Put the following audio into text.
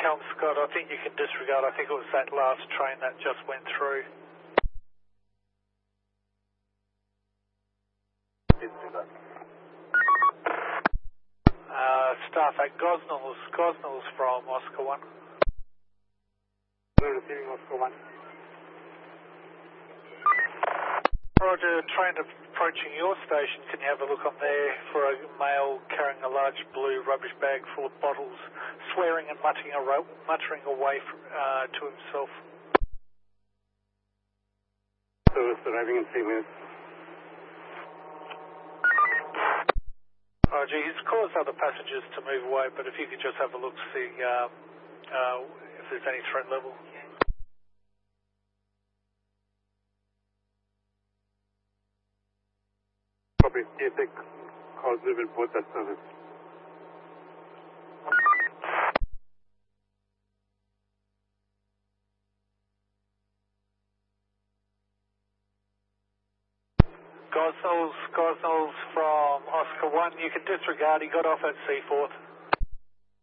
Scott, I think you can disregard. I think it was that last train that just went through. Staff at Gosnells from Oscar 1. We're receiving Oscar 1. Roger, train approaching your station. Can you have a look on there for a male carrying a large blue rubbish bag full of bottles, swearing and muttering away to himself? Service arriving in 3 minutes. Roger, he's caused other passengers to move away, but if you could just have a look to see if there's any threat level. Copy. TSA calls will report that service. Gosnells from Oscar 1, you can disregard, he got off at Seaforth.